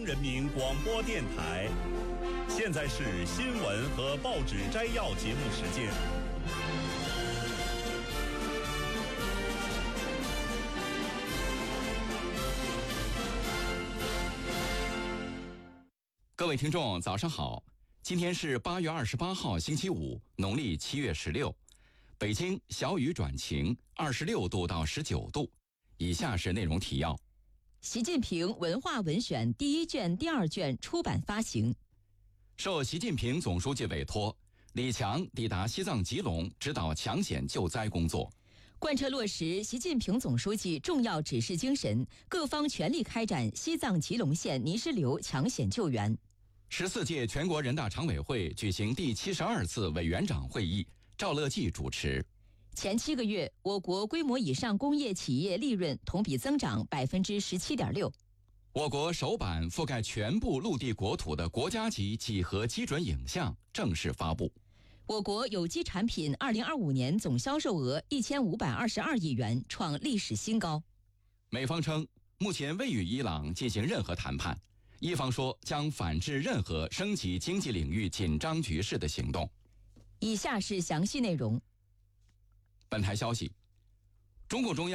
人民广播电台。现在是新闻和报纸摘要节目时间。 各位听众，早上好！今天是8月28号，星期五，农历7月16。北京小雨转晴，26度到19度。以下是内容提要： 习近平文化文选第1卷、第2卷出版发行。 受习近平总书记委托，李强抵达西藏吉隆，指导抢险救灾工作。 贯彻落实习近平总书记重要指示精神，各方全力开展西藏吉隆县泥石流抢险救援。 14届全国人大常委会举行第72次委员长会议，赵乐际主持。 前7个月，我国规模以上工业企业利润同比增长17.6%。 我国首版覆盖全部陆地国土的国家级几何基准影像正式发布。 我国有机产品2025年总销售额1522亿元，创历史新高。 美方称，目前未与伊朗进行任何谈判，伊方说将反制任何升级经济领域紧张局势的行动。 以下是详细内容。 本台消息，中共中央